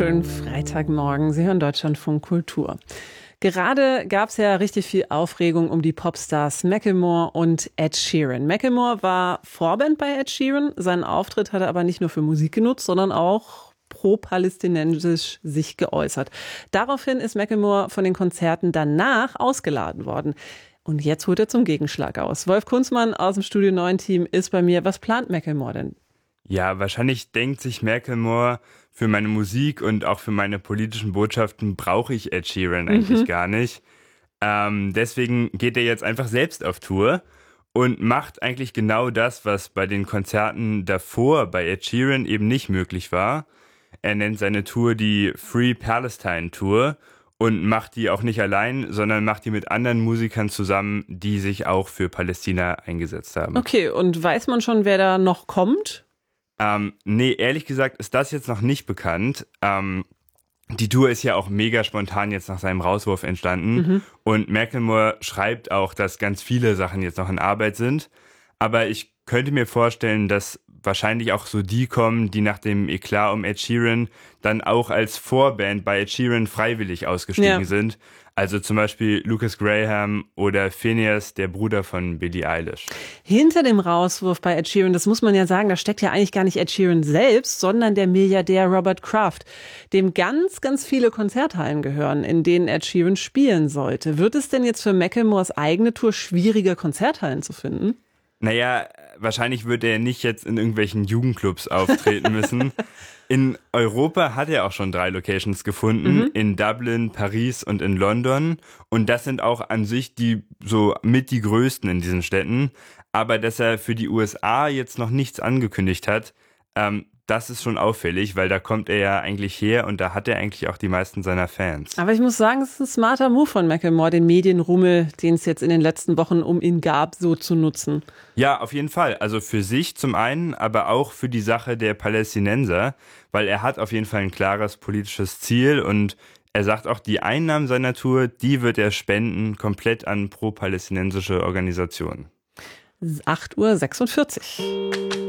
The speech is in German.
wunderschönen Freitagmorgen. Sie hören Deutschlandfunk Kultur. Gerade gab es ja richtig viel Aufregung um die Popstars Macklemore und Ed Sheeran. Macklemore war Vorband bei Ed Sheeran. Seinen Auftritt hat er aber nicht nur für Musik genutzt, sondern auch pro-palästinensisch sich geäußert. Daraufhin ist Macklemore von den Konzerten danach ausgeladen worden. Und jetzt holt er zum Gegenschlag aus. Wolf Kunzmann aus dem Studio 9 Team ist bei mir. Was plant Macklemore denn? Ja, wahrscheinlich denkt sich Macklemore, für meine Musik und auch für meine politischen Botschaften brauche ich Ed Sheeran eigentlich gar nicht. Deswegen geht er jetzt einfach selbst auf Tour und macht eigentlich genau das, was bei den Konzerten davor bei Ed Sheeran eben nicht möglich war. Er nennt seine Tour die Free Palestine Tour und macht die auch nicht allein, sondern macht die mit anderen Musikern zusammen, die sich auch für Palästina eingesetzt haben. Okay, und weiß man schon, wer da noch kommt? Nee, ehrlich gesagt ist das jetzt noch nicht bekannt. Die Tour ist ja auch mega spontan jetzt nach seinem Rauswurf entstanden. Und Macklemore schreibt auch, dass ganz viele Sachen jetzt noch in Arbeit sind. Aber ich könnte mir vorstellen, dass wahrscheinlich auch so die kommen, die nach dem Eklat um Ed Sheeran dann auch als Vorband bei Ed Sheeran freiwillig ausgestiegen sind. Also zum Beispiel Lucas Graham oder Phineas, der Bruder von Billie Eilish. Hinter dem Rauswurf bei Ed Sheeran, das muss man ja sagen, da steckt ja eigentlich gar nicht Ed Sheeran selbst, sondern der Milliardär Robert Kraft, dem ganz, ganz viele Konzerthallen gehören, in denen Ed Sheeran spielen sollte. Wird es denn jetzt für Macklemores eigene Tour schwieriger, Konzerthallen zu finden? Naja, wahrscheinlich wird er nicht jetzt in irgendwelchen Jugendclubs auftreten müssen. In Europa hat er auch schon 3 Locations gefunden, in Dublin, Paris und in London. Und das sind auch an sich die mit die größten in diesen Städten. Aber dass er für die USA jetzt noch nichts angekündigt hat, das ist schon auffällig, weil da kommt er ja eigentlich her und da hat er eigentlich auch die meisten seiner Fans. Aber ich muss sagen, es ist ein smarter Move von Macklemore, den Medienrummel, den es jetzt in den letzten Wochen um ihn gab, so zu nutzen. Ja, auf jeden Fall. Also für sich zum einen, aber auch für die Sache der Palästinenser, weil er hat auf jeden Fall ein klares politisches Ziel und er sagt auch, die Einnahmen seiner Tour, die wird er spenden, komplett an pro-palästinensische Organisationen. 8:46 Uhr.